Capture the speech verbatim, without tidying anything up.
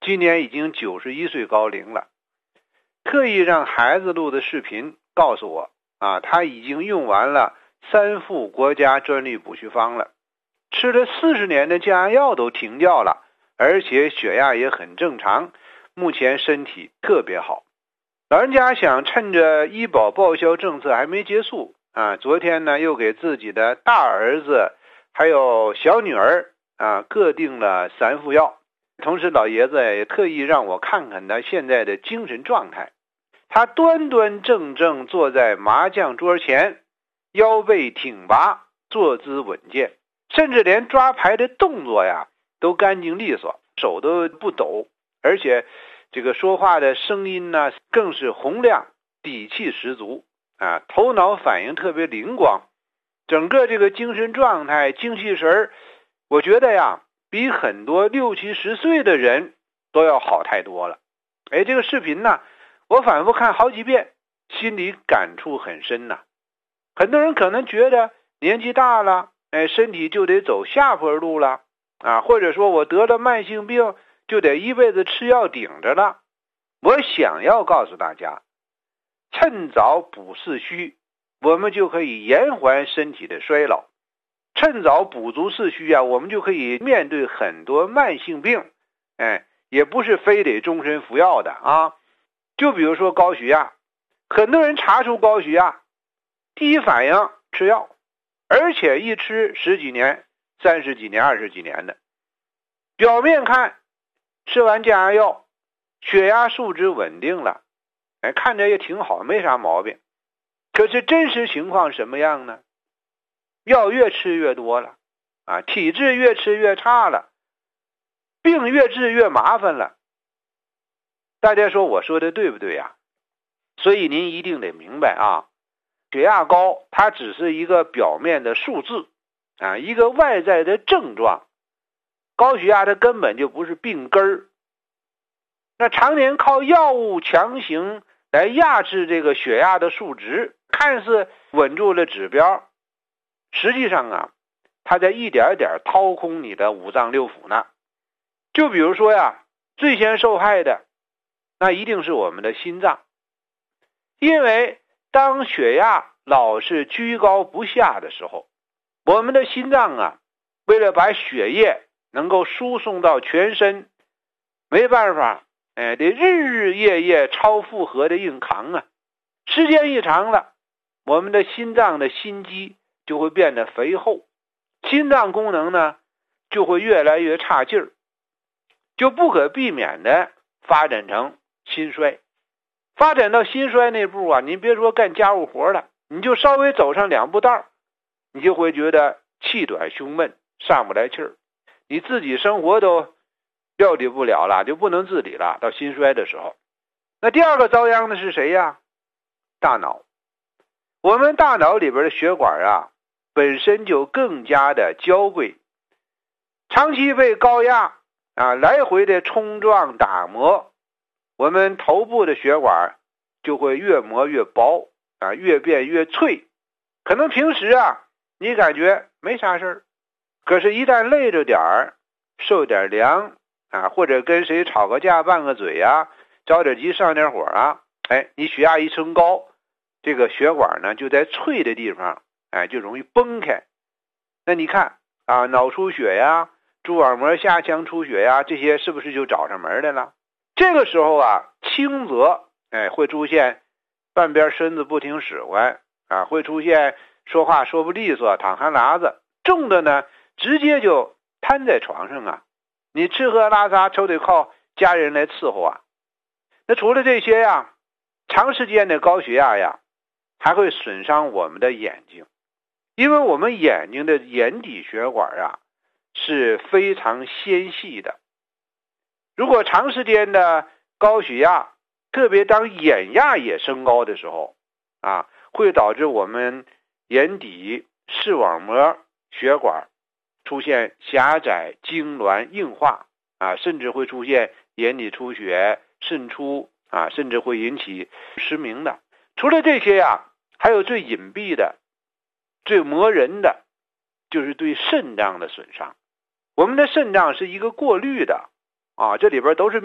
今年已经九十一岁高龄了，特意让孩子录的视频告诉我啊，他已经用完了三副国家专利补虚方了，吃了四十年的降压药都停掉了，而且血压也很正常，目前身体特别好。老人家想趁着医保报销政策还没结束啊，昨天呢又给自己的大儿子还有小女儿啊各订了三副药，同时老爷子也特意让我看看他现在的精神状态。他端端正正坐在麻将桌前，腰背挺拔，坐姿稳健，甚至连抓牌的动作呀都干净利索，手都不抖，而且这个说话的声音呢更是洪亮，底气十足啊，头脑反应特别灵光，整个这个精神状态精气神，我觉得呀比很多六七十岁的人都要好太多了。哎，这个视频呢我反复看好几遍，心里感触很深呐。很多人可能觉得年纪大了，哎，身体就得走下坡路了啊，或者说我得了慢性病就得一辈子吃药顶着了。我想要告诉大家，趁早补四虚，我们就可以延缓身体的衰老。趁早补足四虚啊，我们就可以面对很多慢性病，哎，也不是非得终身服药的啊。就比如说高血压，很多人查出高血压，第一反应吃药，而且一吃十几年、三十几年、二十几年的。表面看吃完降压药，血压数值稳定了，哎，看着也挺好，没啥毛病。可是真实情况什么样呢？药越吃越多了啊，体质越吃越差了，病越治越麻烦了。大家说我说的对不对呀？所以您一定得明白啊，血压高它只是一个表面的数字啊，一个外在的症状。高血压它根本就不是病根儿。那常年靠药物强行来压制这个血压的数值，看似稳住了指标，实际上啊，它在一点点掏空你的五脏六腑呢。就比如说呀，最先受害的那一定是我们的心脏，因为当血压老是居高不下的时候，我们的心脏啊，为了把血液能够输送到全身，没办法，哎，得日日夜夜超负荷的硬扛啊。时间一长了，我们的心脏的心肌就会变得肥厚，心脏功能呢就会越来越差劲儿，就不可避免的发展成心衰。发展到心衰那步啊，您别说干家务活了，你就稍微走上两步道，你就会觉得气短胸闷，上不来气儿，你自己生活都料理不了了，就不能自理了，到心衰的时候。那第二个遭殃的是谁呀？大脑。我们大脑里边的血管啊，本身就更加的娇贵，长期被高压啊来回的冲撞打磨，我们头部的血管就会越磨越薄啊，越变越脆。可能平时啊你感觉没啥事儿，可是一旦累着点儿，受点凉啊，或者跟谁吵个架拌个嘴啊，着点急上点火啊，哎，你血压一升高，这个血管呢就在脆的地方，哎，就容易崩开。那你看啊，脑出血呀，蛛网膜下腔出血呀，这些是不是就找上门来了？这个时候啊，轻则哎会出现半边身子不听使唤啊，会出现说话说不利索，淌哈喇子。重的呢，直接就瘫在床上啊，你吃喝拉撒都得靠家人来伺候啊。那除了这些呀，长时间的高血压呀，还会损伤我们的眼睛，因为我们眼睛的眼底血管啊是非常纤细的。如果长时间的高血压，特别当眼压也升高的时候啊，会导致我们眼底视网膜血管出现狭窄、痉挛、硬化啊，甚至会出现眼底出血、渗出啊，甚至会引起失明的。除了这些呀，还有最隐蔽的、最磨人的，就是对肾脏的损伤。我们的肾脏是一个过滤的啊，这里边都是